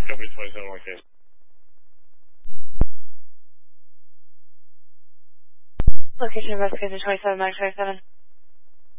Company 27 location. Location investigator 27, Mike 27.